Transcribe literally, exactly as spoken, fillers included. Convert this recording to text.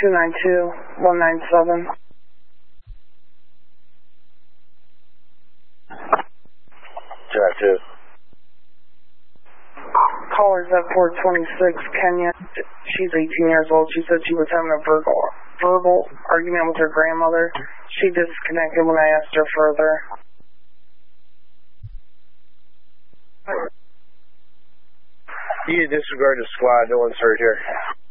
two nine two, one nine seven. two nine two. Caller's at four twenty-six, Kenya. She's eighteen years old. She said she was having a verbal, verbal argument with her grandmother. She disconnected when I asked her further. You disregard the squad. No one's hurt here.